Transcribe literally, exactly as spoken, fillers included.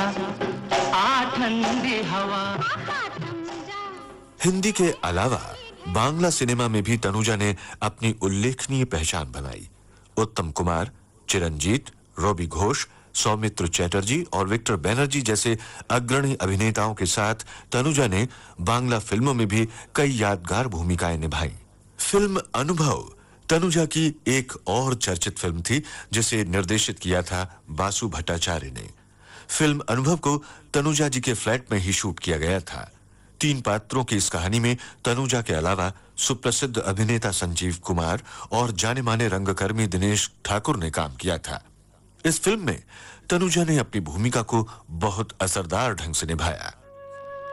आ ठंडी हवा। हिंदी के अलावा बांग्ला सिनेमा में भी तनुजा ने अपनी उल्लेखनीय पहचान बनाई। उत्तम कुमार, चिरंजीत, रॉबी घोष, सौमित्र चैटर्जी और विक्टर बैनर्जी जैसे अग्रणी अभिनेताओं के साथ तनुजा ने बांग्ला फिल्मों में भी कई यादगार भूमिकाएं निभाई। फिल्म अनुभव तनुजा की एक और चर्चित फिल्म थी जिसे निर्देशित किया था बासु भट्टाचार्य ने। फिल्म अनुभव को तनुजा जी के फ्लैट में ही शूट किया गया था। तीन पात्रों की इस कहानी में तनुजा के अलावा सुप्रसिद्ध अभिनेता संजीव कुमार और जाने-माने रंगकर्मी दिनेश ठाकुर ने काम किया था। इस फिल्म में तनुजा ने अपनी भूमिका को बहुत असरदार ढंग से निभाया।